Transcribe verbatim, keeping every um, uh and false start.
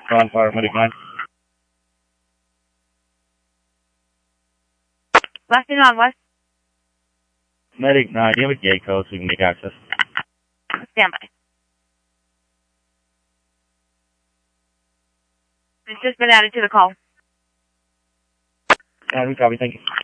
On fire, medic nine. Left and on west. Medic nine, do you have a gate code so we can make access? Stand by. It's just been added to the call. Uh, we copy, thank you.